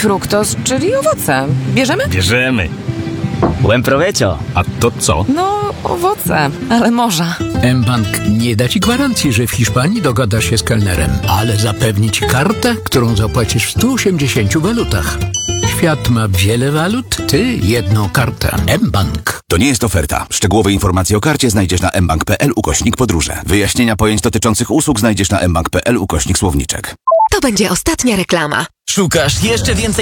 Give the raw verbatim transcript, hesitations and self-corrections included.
Fruktos, czyli owoce. Bierzemy? Bierzemy. Buen provecho. A to co? No, owoce, ale morza. mBank nie da ci gwarancji, że w Hiszpanii dogada się z kelnerem, ale zapewni ci kartę, którą zapłacisz w stu osiemdziesięciu walutach. Świat ma wiele walut, ty jedną kartę. mBank. To nie jest oferta. Szczegółowe informacje o karcie znajdziesz na mbank.pl ukośnik podróże. Wyjaśnienia pojęć dotyczących usług znajdziesz na mbank.pl ukośnik słowniczek. To będzie ostatnia reklama. Szukasz jeszcze więcej